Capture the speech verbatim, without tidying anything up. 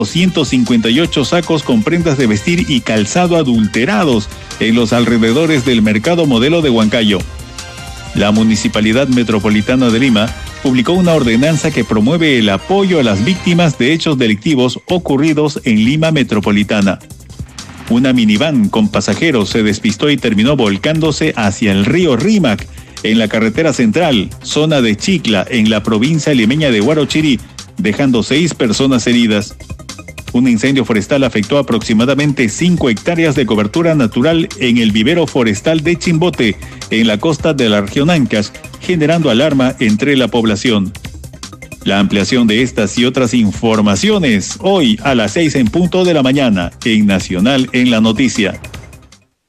ciento cincuenta y ocho sacos con prendas de vestir y calzado adulterados en los alrededores del mercado Modelo de Huancayo. La Municipalidad Metropolitana de Lima publicó una ordenanza que promueve el apoyo a las víctimas de hechos delictivos ocurridos en Lima Metropolitana. Una minivan con pasajeros se despistó y terminó volcándose hacia el río Rímac, en la carretera central, zona de Chicla, en la provincia limeña de Huarochirí, dejando seis personas heridas. Un incendio forestal afectó aproximadamente cinco hectáreas de cobertura natural en el vivero forestal de Chimbote, en la costa de la región Ancash, generando alarma entre la población. La ampliación de estas y otras informaciones hoy a las seis en punto de la mañana en Nacional en la Noticia.